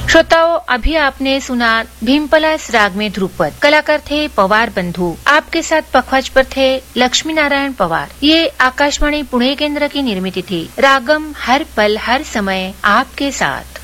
श्रोताओं, अभी आपने सुना भीमपलास राग में ध्रुपद। कलाकार थे पवार बंधु। आपके साथ पखवाज पर थे लक्ष्मी नारायण पवार। ये आकाशवाणी पुणे केंद्र की निर्मित थी। रागम हर पल हर समय आपके साथ।